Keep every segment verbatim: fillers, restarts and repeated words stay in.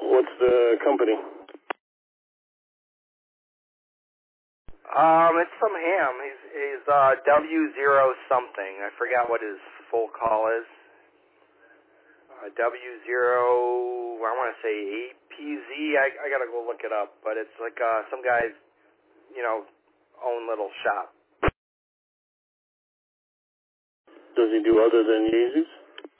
What's the company? Um, it's from him. He's he's uh W zero something. I forgot what his full call is. Uh, W zero. I want to say eight P Z. I I gotta go look it up, but it's like uh some guy's you know own little shop. Does he do other than Yeezys?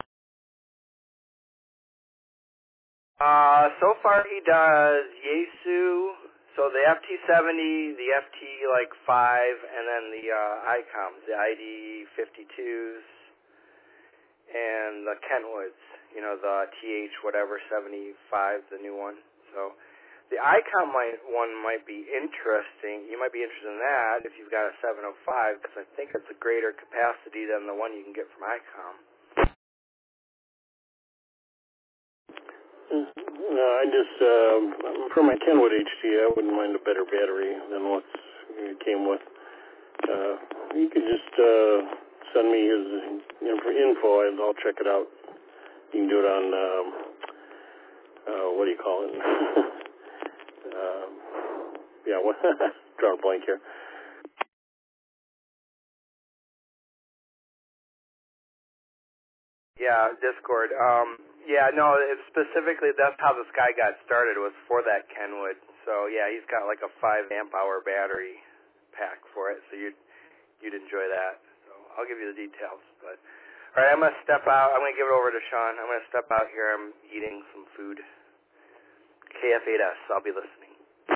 Uh, so far he does Yaesu, so the F T seventy, the F T like five, and then the uh, ICOMs, the I D fifty-twos, and the Kentwoods, you know, the T H whatever seventy-five, the new one. So the ICOM might, one might be interesting. You might be interested in that if you've got a seven oh five, because I think it's a greater capacity than the one you can get from ICOM. No, I just, uh, for my Kenwood H T, I wouldn't mind a better battery than what it came with. Uh, you can just uh, send me his info and I'll check it out. You can do it on, um, uh, what do you call it? um, yeah, what, drawing a blank here. Yeah, Discord. Um, yeah, no, it specifically that's how this guy got started was for that Kenwood. So yeah, he's got like a five amp hour battery pack for it. So you'd you'd enjoy that. So I'll give you the details. But all right, I'm gonna step out. I'm gonna give it over to Sean. I'm gonna step out here. I'm eating some food. K F eight S. I'll be listening.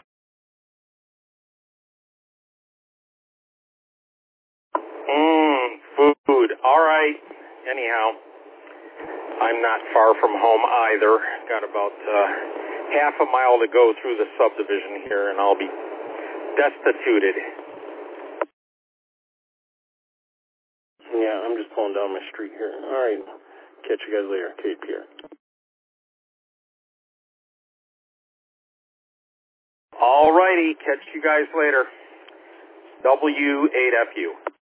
Mmm, food. All right. Anyhow, I'm not far from home either. Got about uh, half a mile to go through the subdivision here, and I'll be destituted. Yeah, I'm just pulling down my street here. All right. Catch you guys later. Take care. All righty. Catch you guys later. W eight F U.